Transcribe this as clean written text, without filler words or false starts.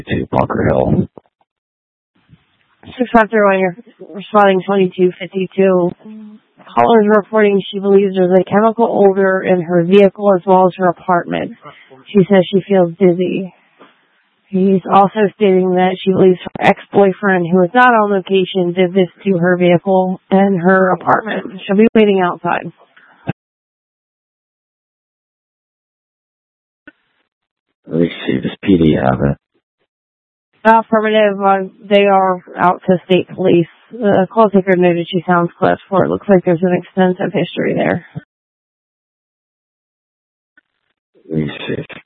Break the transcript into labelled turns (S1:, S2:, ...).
S1: to Bunker Hill.
S2: 651, you're responding 2252. Caller is reporting she believes there's a chemical odor in her vehicle as well as her apartment. She says she feels dizzy. He's also stating that she believes her ex-boyfriend, who is not on location, did this to her vehicle and her apartment. She'll be waiting outside.
S1: Receive this PD have it.
S2: Affirmative, they are out to state police. The call taker noted she sounds close for it. Looks like there's an extensive history there.
S1: Receive.